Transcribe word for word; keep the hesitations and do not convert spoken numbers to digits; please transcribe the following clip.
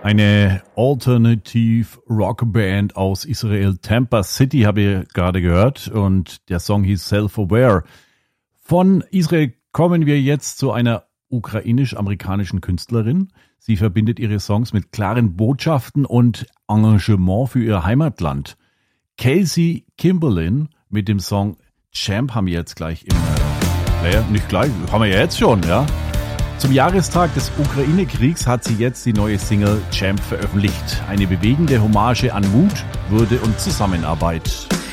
Eine Alternative Rockband aus Israel, Tampa City, habe ich gerade gehört, und der Song hieß Self-Aware. Von Israel kommen wir jetzt zu einer ukrainisch-amerikanischen Künstlerin. Sie verbindet ihre Songs mit klaren Botschaften und Engagement für ihr Heimatland. Kelsey Kimberlin mit dem Song Champ haben wir jetzt gleich im äh, Player. Nicht gleich, haben wir ja jetzt schon, ja. Zum Jahrestag des Ukraine-Kriegs hat sie jetzt die neue Single Champ veröffentlicht. Eine bewegende Hommage an Mut, Würde und Zusammenarbeit.